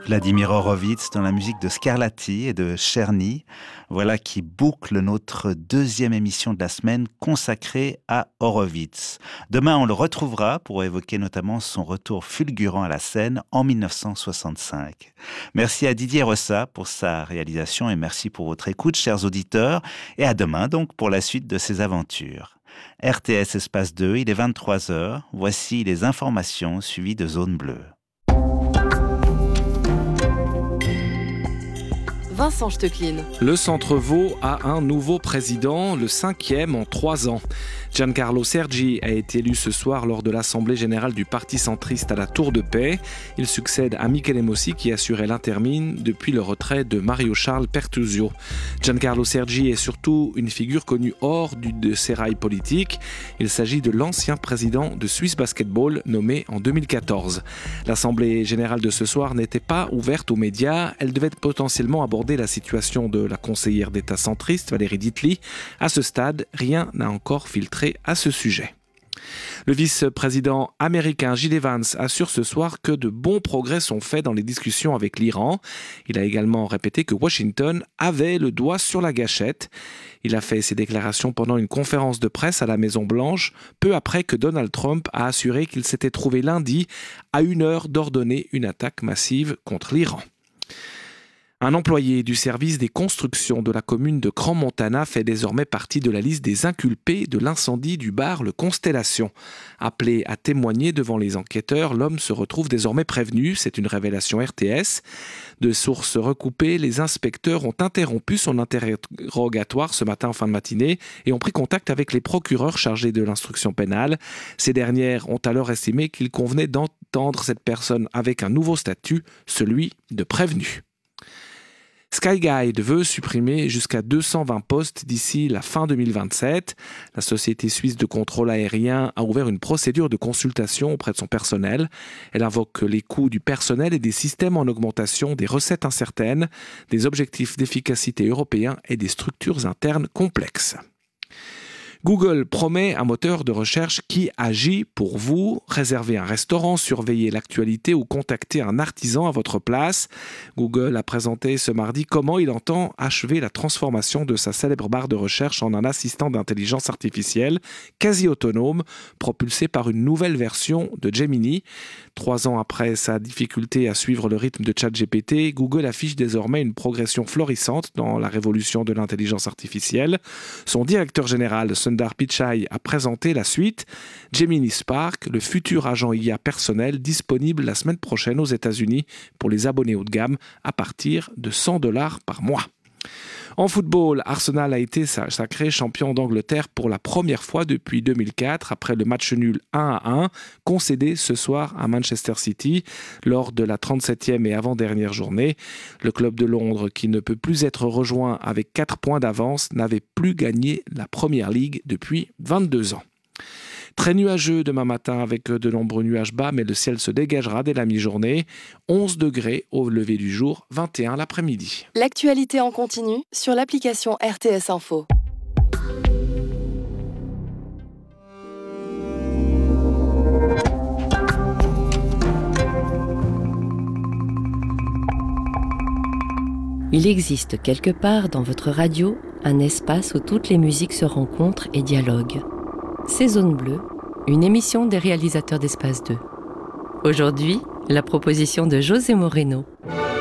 Vladimir Horowitz dans la musique de Scarlatti et de Czerny. Voilà qui boucle notre deuxième émission de la semaine consacrée à Horowitz. Demain, on le retrouvera pour évoquer notamment son retour fulgurant à la scène en 1965. Merci à Didier Ressat pour sa réalisation et merci pour votre écoute, chers auditeurs. Et à demain donc pour la suite de ses aventures. RTS Espace 2, il est 23h. Voici les informations suivies de Zone Bleue. Vincent Stecklin. Le Centre Vaud a un nouveau président, le 5e en 3 ans. Giancarlo Sergi a été élu ce soir lors de l'Assemblée générale du Parti centriste à la Tour de Paix. Il succède à Michele Mossi qui assurait l'intermine depuis le retrait de Mario Charles Pertusio. Giancarlo Sergi est surtout une figure connue hors du sérail politique. Il s'agit de l'ancien président de Swiss Basketball nommé en 2014. L'Assemblée générale de ce soir n'était pas ouverte aux médias. Elle devait potentiellement aborder la situation de la conseillère d'État centriste Valérie Ditli. À ce stade, rien n'a encore filtré à ce sujet. Le vice-président américain J.D. Vance assure ce soir que de bons progrès sont faits dans les discussions avec l'Iran. Il a également répété que Washington avait le doigt sur la gâchette. Il a fait ses déclarations pendant une conférence de presse à la Maison-Blanche, peu après que Donald Trump a assuré qu'il s'était trouvé lundi à 1 heure d'ordonner une attaque massive contre l'Iran. Un employé du service des constructions de la commune de Crans-Montana fait désormais partie de la liste des inculpés de l'incendie du bar Le Constellation. Appelé à témoigner devant les enquêteurs, l'homme se retrouve désormais prévenu. C'est une révélation RTS. De sources recoupées, les inspecteurs ont interrompu son interrogatoire ce matin en fin de matinée et ont pris contact avec les procureurs chargés de l'instruction pénale. Ces dernières ont alors estimé qu'il convenait d'entendre cette personne avec un nouveau statut, celui de prévenu. Skyguide veut supprimer jusqu'à 220 postes d'ici la fin 2027. La société suisse de contrôle aérien a ouvert une procédure de consultation auprès de son personnel. Elle invoque les coûts du personnel et des systèmes en augmentation, des recettes incertaines, des objectifs d'efficacité européens et des structures internes complexes. Google promet un moteur de recherche qui agit pour vous. Réservez un restaurant, surveillez l'actualité ou contactez un artisan à votre place. Google a présenté ce mardi comment il entend achever la transformation de sa célèbre barre de recherche en un assistant d'intelligence artificielle quasi autonome, propulsé par une nouvelle version de Gemini. 3 ans après sa difficulté à suivre le rythme de ChatGPT, Google affiche désormais une progression florissante dans la révolution de l'intelligence artificielle. Son directeur général, Sundar Pichai, a présenté la suite. Gemini Spark, le futur agent IA personnel disponible la semaine prochaine aux États-Unis pour les abonnés haut de gamme à partir de $100 par mois. En football, Arsenal a été sacré champion d'Angleterre pour la première fois depuis 2004 après le match nul 1-1 concédé ce soir à Manchester City lors de la 37e et avant-dernière journée. Le club de Londres, qui ne peut plus être rejoint avec 4 points d'avance, n'avait plus gagné la Premier League depuis 22 ans. Très nuageux demain matin avec de nombreux nuages bas, mais le ciel se dégagera dès la mi-journée. 11 degrés au lever du jour, 21 l'après-midi. L'actualité en continu sur l'application RTS Info. Il existe quelque part dans votre radio un espace où toutes les musiques se rencontrent et dialoguent. C'est Zone Bleue, une émission des réalisateurs d'Espace 2. Aujourd'hui, la proposition de José Moreno.